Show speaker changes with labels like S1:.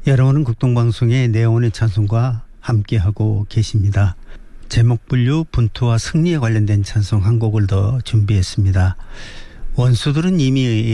S1: 여러분은 극동방송의 내온의 찬송과 함께하고 계십니다. 제목분류 분투와 승리에 관련된 찬송 한 곡을 더 준비했습니다. 원수들은 이미